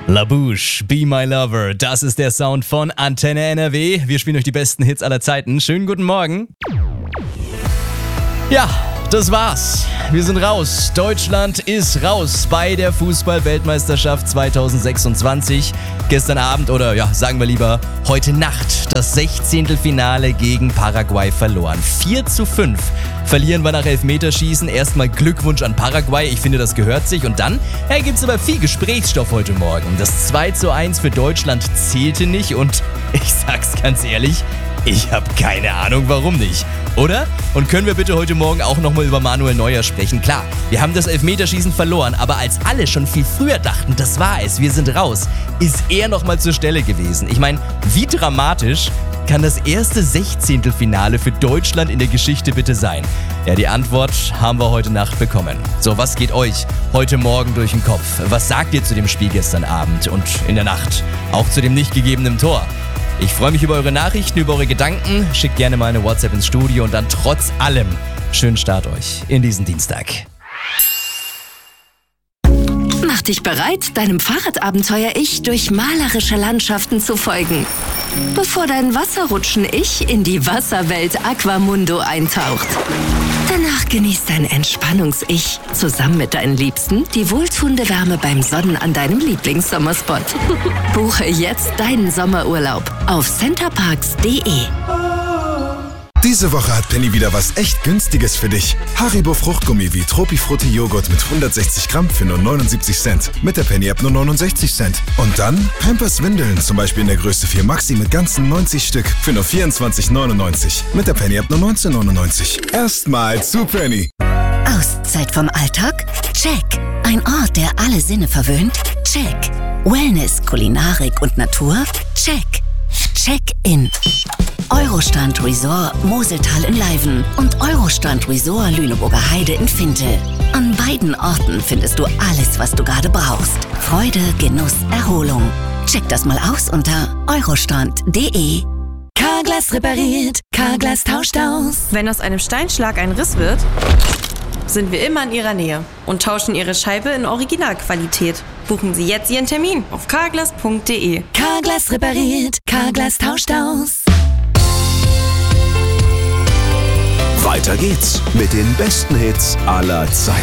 La Bouche, Be My Lover, das ist der Sound von Antenne NRW. Wir spielen euch die besten Hits aller Zeiten. Schönen guten Morgen. Ja, das war's. Wir sind raus. Deutschland ist raus bei der Fußball-Weltmeisterschaft 2026. Gestern Abend oder ja, sagen wir lieber heute Nacht das 16. Finale gegen Paraguay verloren. 4:5 verlieren wir nach Elfmeterschießen. Erstmal Glückwunsch an Paraguay. Ich finde, das gehört sich. Und dann gibt's aber viel Gesprächsstoff heute Morgen. Das 2:1 für Deutschland zählte nicht. Und ich sag's ganz ehrlich, ich habe keine Ahnung, warum nicht. Oder? Und können wir bitte heute Morgen auch nochmal über Manuel Neuer sprechen? Klar, wir haben das Elfmeterschießen verloren, aber als alle schon viel früher dachten, das war es, wir sind raus, ist er nochmal zur Stelle gewesen. Ich meine, wie dramatisch kann das erste 16. Finale für Deutschland in der Geschichte bitte sein? Ja, die Antwort haben wir heute Nacht bekommen. So, was geht euch heute Morgen durch den Kopf? Was sagt ihr zu dem Spiel gestern Abend und in der Nacht? Auch zu dem nicht gegebenen Tor? Ich freue mich über eure Nachrichten, über eure Gedanken. Schickt gerne mal eine WhatsApp ins Studio und dann trotz allem schönen Start euch in diesen Dienstag. Mach dich bereit, deinem Fahrradabenteuer-Ich durch malerische Landschaften zu folgen, bevor dein Wasserrutschen-Ich in die Wasserwelt Aquamundo eintaucht. Danach genießt dein Entspannungs-Ich zusammen mit deinen Liebsten die wohltuende Wärme beim Sonnen an deinem Lieblingssommerspot. Buche jetzt deinen Sommerurlaub auf centerparks.de. Diese Woche hat Penny wieder was echt Günstiges für dich. Haribo Fruchtgummi wie Tropifrutti Joghurt mit 160 Gramm für nur 79 Cent. Mit der Penny-App nur 69 Cent. Und dann Pampers Windeln, zum Beispiel in der Größe 4 Maxi mit ganzen 90 Stück für nur 24,99. Mit der Penny-App nur 19,99. Erstmal zu Penny. Auszeit vom Alltag? Check. Ein Ort, der alle Sinne verwöhnt? Check. Wellness, Kulinarik und Natur? Check. Check-in. Eurostrand Resort Moseltal in Leiven und Eurostrand Resort Lüneburger Heide in Fintel. An beiden Orten findest du alles, was du gerade brauchst. Freude, Genuss, Erholung. Check das mal aus unter eurostrand.de. Carglass repariert, Carglass tauscht aus. Wenn aus einem Steinschlag ein Riss wird, sind wir immer in Ihrer Nähe und tauschen Ihre Scheibe in Originalqualität. Buchen Sie jetzt Ihren Termin auf carglass.de. Carglass repariert, Carglass tauscht aus. Weiter geht's mit den besten Hits aller Zeiten.